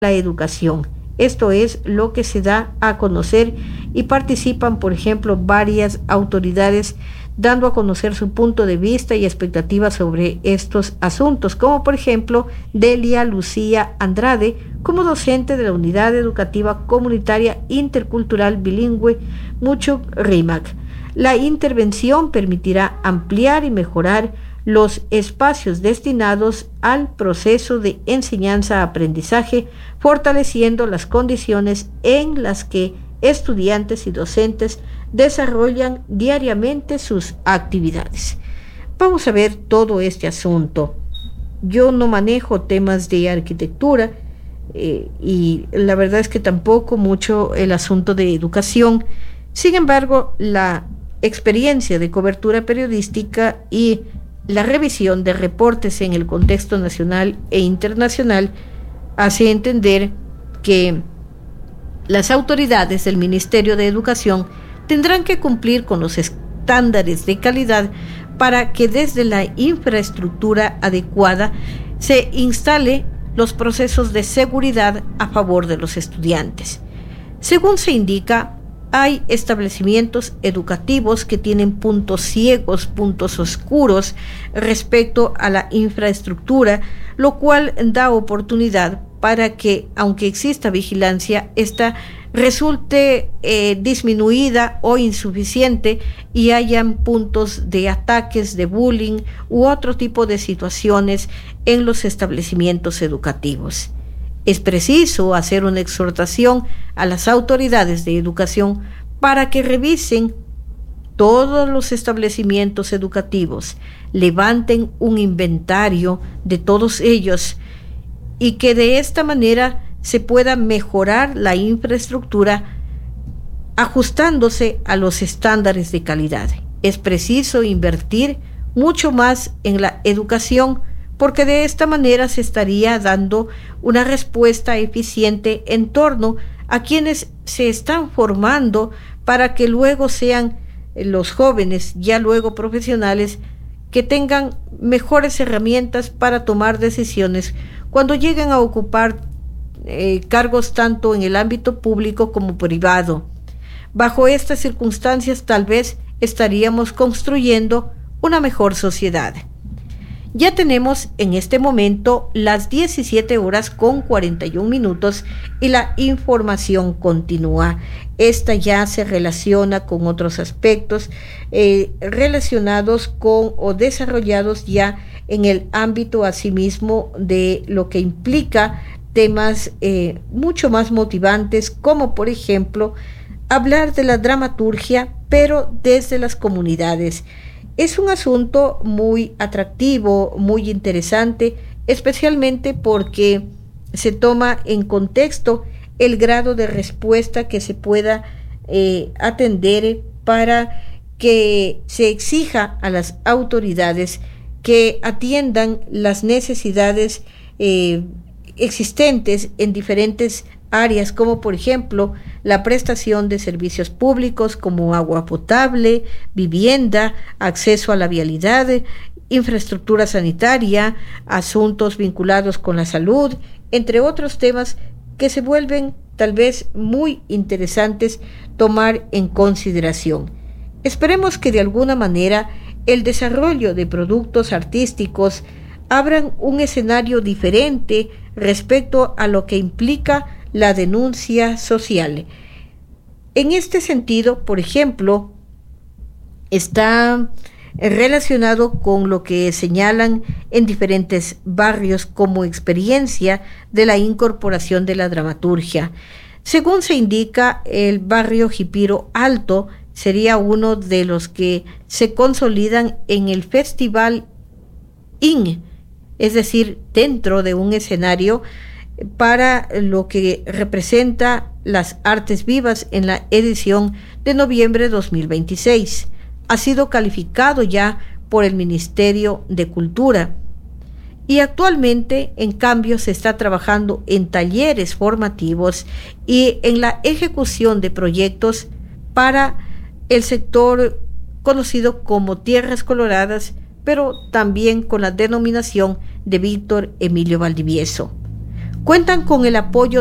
la educación. Esto es lo que se da a conocer y participan, por ejemplo, varias autoridades dando a conocer su punto de vista y expectativas sobre estos asuntos, como por ejemplo Delia Lucía Andrade, como docente de la Unidad Educativa Comunitaria Intercultural Bilingüe Mucho Rimac. La intervención permitirá ampliar y mejorar los espacios destinados al proceso de enseñanza-aprendizaje, fortaleciendo las condiciones en las que estudiantes y docentes desarrollan diariamente sus actividades. Vamos a ver todo este asunto. Yo no manejo temas de arquitectura y la verdad es que tampoco mucho el asunto de educación. Sin embargo, la experiencia de cobertura periodística y la revisión de reportes en el contexto nacional e internacional hace entender que las autoridades del Ministerio de Educación tendrán que cumplir con los estándares de calidad para que desde la infraestructura adecuada se instale los procesos de seguridad a favor de los estudiantes. Según se indica, hay establecimientos educativos que tienen puntos ciegos, puntos oscuros respecto a la infraestructura, lo cual da oportunidad para que, aunque exista vigilancia, esta resulte disminuida o insuficiente y hayan puntos de ataques, de bullying u otro tipo de situaciones en los establecimientos educativos. Es preciso hacer una exhortación a las autoridades de educación para que revisen todos los establecimientos educativos, levanten un inventario de todos ellos y que de esta manera se pueda mejorar la infraestructura ajustándose a los estándares de calidad. Es preciso invertir mucho más en la educación porque de esta manera se estaría dando una respuesta eficiente en torno a quienes se están formando para que luego sean los jóvenes, ya luego profesionales, que tengan mejores herramientas para tomar decisiones cuando lleguen a ocupar cargos tanto en el ámbito público como privado. Bajo estas circunstancias, tal vez estaríamos construyendo una mejor sociedad. Ya tenemos en este momento las 17:41 y la información continúa. Esta ya se relaciona con otros aspectos relacionados con o desarrollados ya en el ámbito asimismo de lo que implica temas mucho más motivantes, como por ejemplo hablar de la dramaturgia, pero desde las comunidades. Es un asunto muy atractivo, muy interesante, especialmente porque se toma en contexto el grado de respuesta que se pueda atender para que se exija a las autoridades que atiendan las necesidades existentes en diferentes áreas, como por ejemplo la prestación de servicios públicos como agua potable, vivienda, acceso a la vialidad, infraestructura sanitaria, asuntos vinculados con la salud, entre otros temas que se vuelven tal vez muy interesantes tomar en consideración. Esperemos que de alguna manera el desarrollo de productos artísticos abran un escenario diferente respecto a lo que implica la denuncia social. En este sentido, por ejemplo, está relacionado con lo que señalan en diferentes barrios como experiencia de la incorporación de la dramaturgia. Según se indica, el barrio Jipiro Alto sería uno de los que se consolidan en el Festival IN, es decir, dentro de un escenario para lo que representa las artes vivas en la edición de noviembre de 2026. Ha sido calificado ya por el Ministerio de Cultura y actualmente, en cambio, se está trabajando en talleres formativos y en la ejecución de proyectos para el sector conocido como Tierras Coloradas, pero también con la denominación de Víctor Emilio Valdivieso. Cuentan con el apoyo